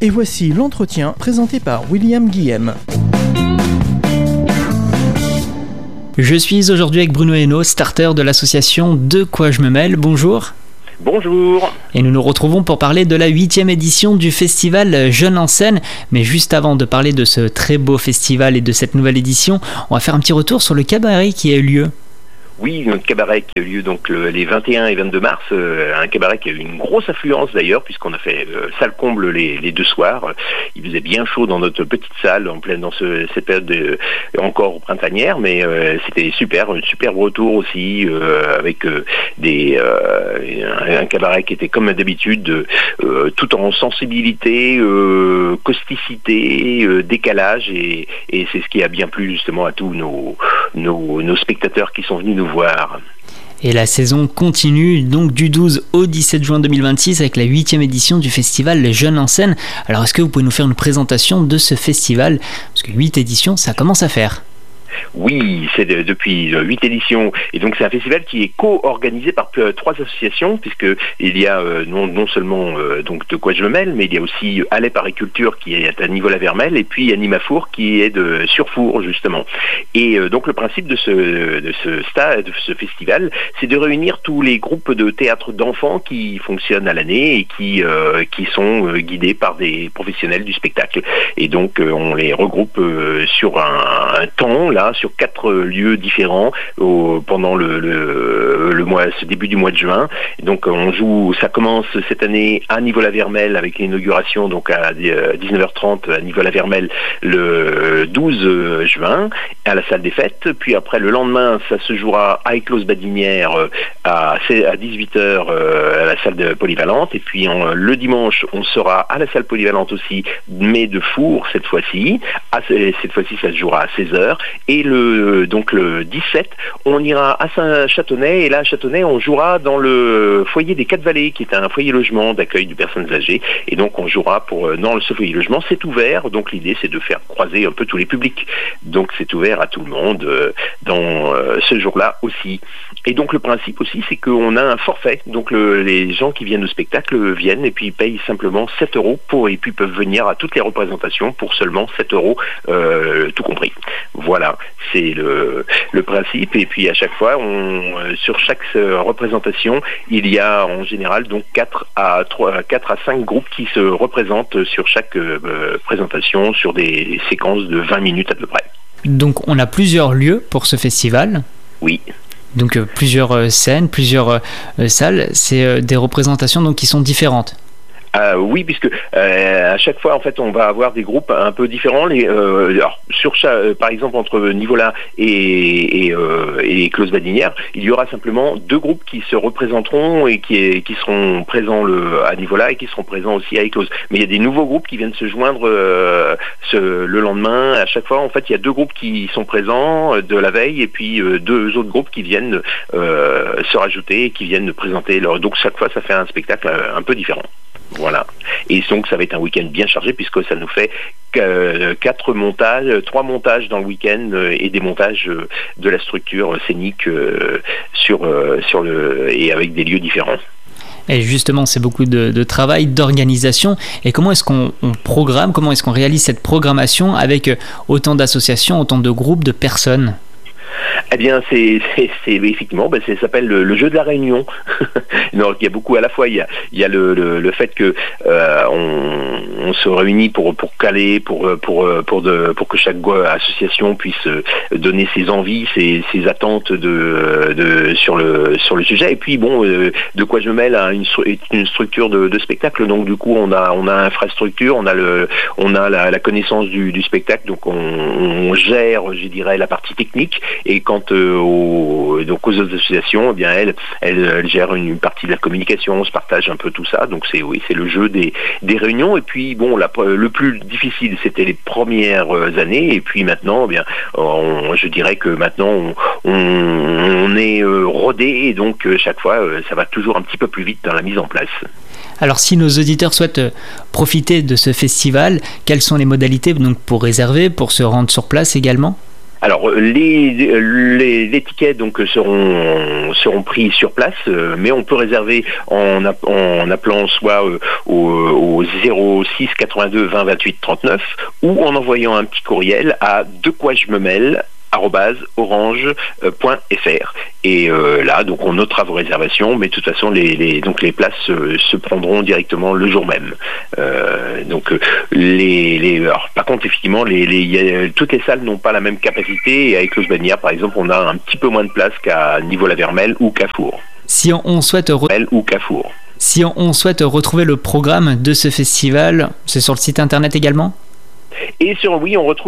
Et voici l'entretien présenté par William Guillem. Je suis aujourd'hui avec Bruno Hainaut, starter de l'association De quoi je me mêle. Bonjour. Bonjour. Et nous nous retrouvons pour parler de la 8e édition du festival Jeunes en scène. Mais juste avant de parler de ce très beau festival et de cette nouvelle édition, on va faire un petit retour sur le cabaret qui a eu lieu. Oui, notre cabaret qui a eu lieu donc les 21 et 22 mars, un cabaret qui a eu une grosse affluence d'ailleurs, puisqu'on a fait salle comble les deux soirs. Il faisait bien chaud dans notre petite salle, en pleine dans cette période encore printanière, mais c'était super, un super retour aussi, avec un cabaret qui était comme d'habitude, tout en sensibilité, causticité, décalage, et c'est ce qui a bien plu justement à tous nos spectateurs qui sont venus nous voir. Et la saison continue donc du 12 au 17 juin 2026 avec la 8e édition du festival Jeunes en scène. Alors est-ce que vous pouvez nous faire une présentation de ce festival ? Parce que 8 éditions, ça commence à faire. Oui, c'est depuis 8 éditions, et donc c'est un festival qui est co-organisé par 3 associations, puisque il y a non seulement donc De quoi je me mêle, mais il y a aussi Alep Pariculture qui est à Nivola-Vermel, et puis Animafour qui est de Surfour justement. Et donc le principe de ce festival, c'est de réunir tous les groupes de théâtre d'enfants qui fonctionnent à l'année et qui sont guidés par des professionnels du spectacle. Et donc on les regroupe sur un temps là, sur 4 lieux différents pendant ce début du mois de juin. Et donc ça commence cette année à Nivola-Vermel avec l'inauguration donc à 19h30 à Nivola-Vermel le 12 juin à la salle des fêtes. Puis après le lendemain, ça se jouera à Éclose-Badinière à 18h à la salle de polyvalente. Et puis le dimanche, on sera à la salle polyvalente aussi, mais de Four cette fois-ci. Cette fois-ci, ça se jouera à 16h. Et le 17, on ira à Saint-Châtenay, et là à Châtenay, on jouera dans le foyer des 4 Vallées, qui est un foyer logement d'accueil de personnes âgées, et donc on jouera dans ce foyer logement. C'est ouvert, donc l'idée c'est de faire croiser un peu tous les publics, donc c'est ouvert à tout le monde dans ce jour-là aussi. Et donc le principe aussi, c'est qu'on a un forfait, donc les gens qui viennent au spectacle viennent et puis ils payent simplement 7 € et puis peuvent venir à toutes les représentations pour seulement 7 € tout compris. Voilà, c'est le principe. Et puis à chaque fois, sur chaque représentation, il y a en général donc 4 à 5 groupes qui se représentent sur chaque présentation, sur des séquences de 20 minutes à peu près. Donc on a plusieurs lieux pour ce festival. Oui. Donc plusieurs scènes, plusieurs salles, c'est des représentations donc qui sont différentes. Oui, puisque à chaque fois, en fait, on va avoir des groupes un peu différents. Par exemple, entre Nivola et Éclose-Badinière, il y aura simplement 2 groupes qui se représenteront et qui seront présents à Nivola et qui seront présents aussi à Éclose. Mais il y a des nouveaux groupes qui viennent se joindre le lendemain. À chaque fois, en fait, il y a 2 groupes qui sont présents de la veille et puis 2 autres groupes qui viennent se rajouter et qui viennent présenter. Donc chaque fois, ça fait un spectacle un peu différent. Voilà. Et donc ça va être un week-end bien chargé puisque ça nous fait 3 montages dans le week-end et des montages de la structure scénique et avec des lieux différents. Et justement, c'est beaucoup de travail, d'organisation. Et comment est-ce qu'on programme, comment est-ce qu'on réalise cette programmation avec autant d'associations, autant de groupes, de personnes ? Eh bien, c'est effectivement, ça s'appelle le jeu de la réunion. Donc, il y a beaucoup à la fois. Il y a le fait que on se réunit pour caler, pour que chaque association puisse donner ses envies, ses attentes sur le sujet. Et puis De quoi je me mêle est une structure de spectacle. Donc du coup, on a infrastructure, on a la connaissance du spectacle. Donc on gère, je dirais, la partie technique. Et quant aux autres associations, eh bien elles gèrent une partie de la communication, on se partage un peu tout ça. Donc c'est le jeu des réunions. Et puis le plus difficile, c'était les premières années. Et puis maintenant, eh bien, je dirais que maintenant on est rodé, et donc chaque fois ça va toujours un petit peu plus vite dans la mise en place. Alors si nos auditeurs souhaitent profiter de ce festival, quelles sont les modalités donc, pour réserver, pour se rendre sur place également ? Alors les tickets donc seront pris sur place, mais on peut réserver en appelant soit au 06 82 20 28 39 ou en envoyant un petit courriel à dequoijememêle@orange.fr. Et là, donc on notera vos réservations, mais de toute façon, les places se prendront directement le jour même. Alors, par contre, effectivement, toutes les salles n'ont pas la même capacité. Et avec l'Osbanière, par exemple, on a un petit peu moins de place qu'à Niveau-la-Vermelle ou Cafour. Si on souhaite retrouver le programme de ce festival, c'est sur le site internet également ? Et on retrouve